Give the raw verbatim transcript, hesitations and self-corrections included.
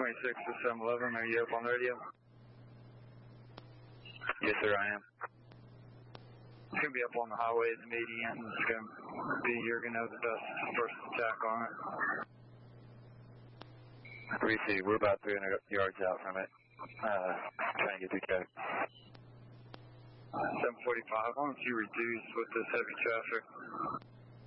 twenty-six to seven eleven, are you up on the radio? Yes, sir, I am. It's going to be up on the highway at the median. It's going to be, you're going to have the best first attack on it. Receive, we're about three hundred yards out from it. Uh, trying to get to code. seven forty-five, why don't you reduce with this heavy traffic?